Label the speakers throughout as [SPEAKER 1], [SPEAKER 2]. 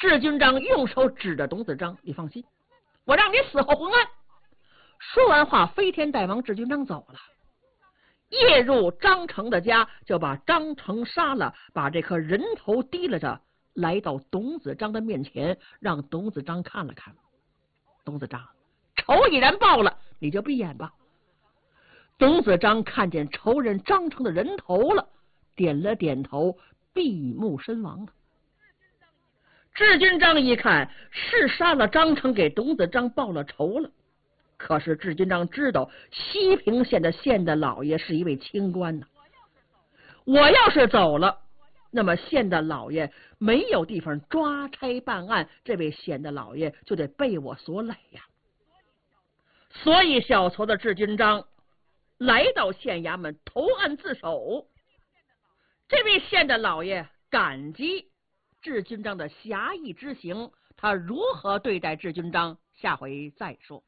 [SPEAKER 1] 智军章用手指着董子章，你放心，我让你死后昏安。说完话，飞天大王智军章走了。夜入张成的家，就把张成杀了，把这颗人头提了着，来到董子章的面前，让董子章看了看。董子章，仇已然报了，你就闭眼吧。董子章看见仇人张成的人头了，点了点头，闭目身亡了。智军章一看是杀了张成，给董子章报了仇了。可是智军章知道西平县的县的老爷是一位清官呢，我要是走了，那么县的老爷没有地方抓差办案，这位县的老爷就得被我所累呀。所以小矬的智军章来到县衙门投案自首。这位县的老爷感激智军章的侠义之行，他如何对待智军章，下回再说。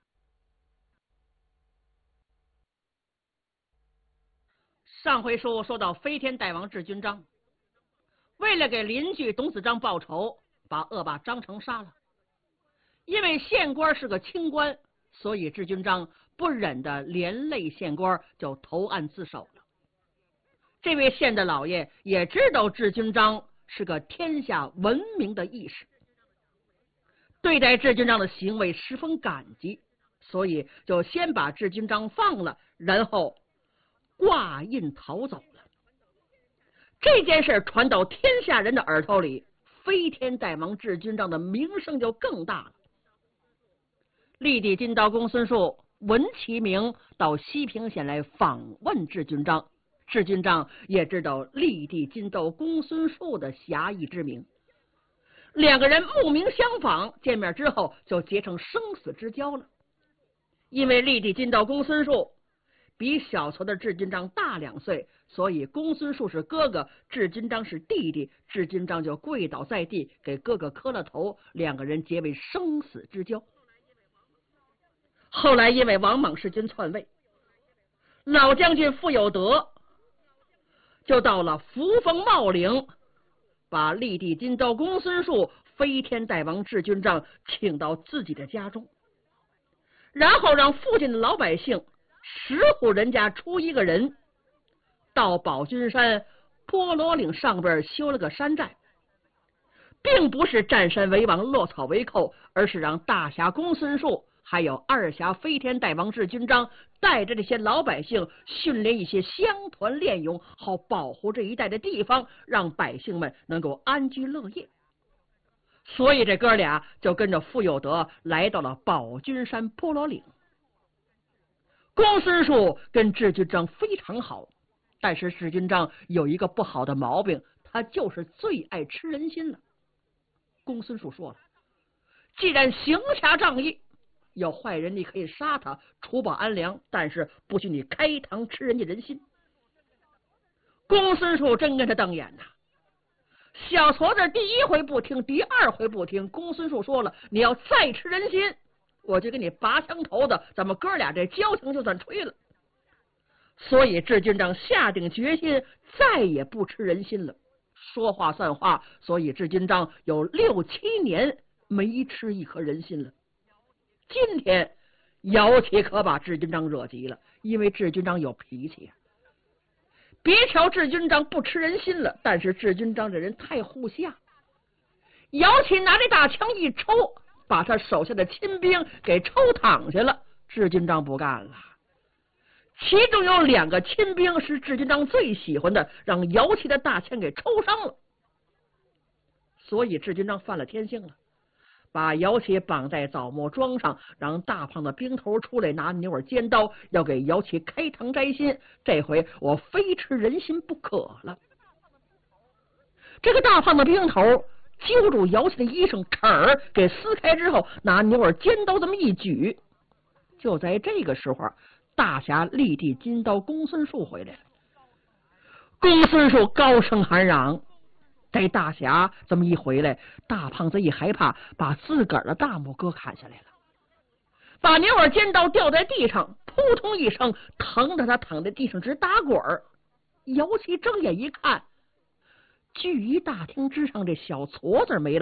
[SPEAKER 1] 上回书说到飞天大王智军章为了给邻居董子章报仇，把恶霸张成杀了。因为县官是个清官，所以智军章不忍的连累县官，就投案自首了。这位县的老爷也知道智军章是个天下闻名的义士，对待智军章的行为十分感激，所以就先把智军章放了，然后挂印逃走了。这件事传到天下人的耳朵里，飞天大王智军章的名声就更大了。立地金刀公孙述闻其名，到西平县来访问智军章。智军章也知道立地金刀公孙述的侠义之名，两个人慕名相访，见面之后就结成生死之交了。因为立地金刀公孙述比小矬的智军章大2岁，所以公孙述是哥哥，智军章是弟弟。智军章就跪倒在地，给哥哥磕了头，两个人结为生死之交。后来因为王莽弑君篡位，老将军傅有德就到了扶风茂陵，把立地金刀公孙述、飞天大王智军章请到自己的家中，然后让附近的老百姓10户人家出1个人，到宝君山菠萝岭上边修了个山寨，并不是占山为王、落草为寇，而是让大侠公孙述还有二侠飞天大王智军章带着这些老百姓训练一些乡团练勇，好保护这一带的地方，让百姓们能够安居乐业。所以这哥俩就跟着傅有德来到了宝君山菠萝岭。公孙述跟智军章非常好，但是智军章有一个不好的毛病，他就是最爱吃人心了。公孙述说了，既然行侠仗义，有坏人你可以杀他，除暴安良，但是不许你开膛吃人家人心。公孙述真跟他瞪眼呐，小矬子第1回不听，第2回不听。公孙述说了，你要再吃人心，我就给你拔枪头子，咱们哥俩这交情就算吹了。所以智军章下定决心再也不吃人心了，说话算话。所以智军章有6、7年没吃一颗人心了。今天姚启可把智军章惹急了，因为智军章有脾气啊。别瞧智军章不吃人心了，但是智军章这人太护下。姚启拿着大枪一抽，把他手下的亲兵给抽躺下了。智军章不干了，其中有2个亲兵是智军章最喜欢的，让姚启的大枪给抽伤了。所以智军章犯了天性了，把姚启绑在枣木桩上，让大胖的兵头出来拿牛耳尖刀，要给姚启开膛摘心。这回我非吃人心不可了。这个大胖的兵头揪住姚启的衣裳，齿儿给撕开之后，拿牛耳尖刀这么一举。就在这个时候，大侠立地金刀公孙述回来了。公孙述高声喊嚷，这大侠这么一回来，大胖子一害怕，把自个儿的大拇哥砍下来了，把牛耳尖刀掉在地上，扑通一声，疼得他躺在地上直打滚儿。姚启睁眼一看，聚义大厅之上这小矬子没了。